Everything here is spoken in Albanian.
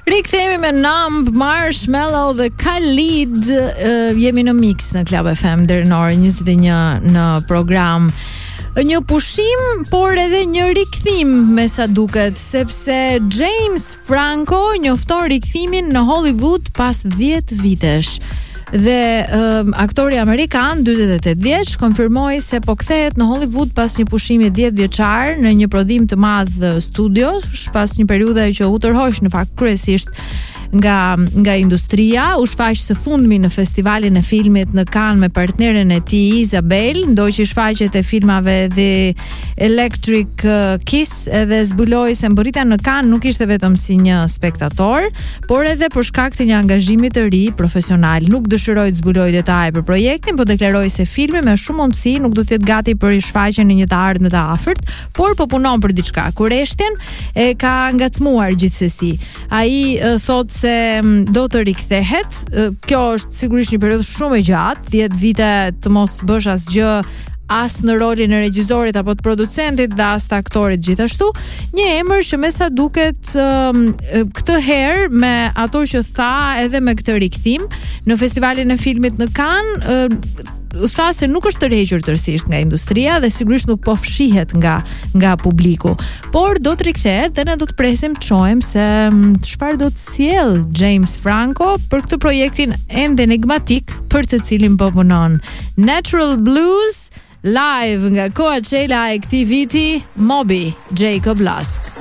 Rikthehemi me Numb, Marshmello dhe Khalid. Jemi në Mix në Club FM deri në orën 21 në program. Një pushim, por edhe një rikthim me sa duket, sepse James Franco njofton rikthimin në Hollywood pas 10 vitesh. Dhe aktori amerikan 48 vjeç konfirmoi se po kthehet në Hollywood pas një pushimi 10 vjeçar në një prodhim të madh studio, pas një periudhe që u tërhoq në fakt kryesisht nga industria. U shfaq së fundmi në festivalin e filmit në Cannes me partneren e tij Isabel, ndoqi shfaqjet e filmave The Electric Kiss, edhe zbuloi se mbërritja në Cannes nuk ishte vetëm si një spektator, por edhe për shkak të një angazhimi të ri profesional. Nuk dëshiroi të zbuloj detaje për projektin, por deklaroi se filmi me shumë mundësi nuk do të jetë gati për shfaqjen në një të ardhmen të afërt, por po punon për diçka. Kureshtjen e ka ngacmuar gjithsesi. Ai thotë se do të rikthehet. Kjo është sigurisht një periudhë shumë e gjatë, 10 vite të mos bësh asgjë, as në rolin e regjisorit apo të producentit dhe as të aktorit gjithashtu. Një emër që me sa duket këtë herë me ato që tha edhe me këtë rikthim në festivalin e filmit në Cannes, tha se nuk është tërhequr tërësisht nga industria dhe sigurisht nuk po fshihet nga publiku, por do të rikthehet dhe ne do të presim të shohim se çfarë do të sjell James Franco për këtë projektin ende enigmatik për të cilin po punon. Natural Blues live nga Coachella e këtij viti, Moby, Jacob Lusk.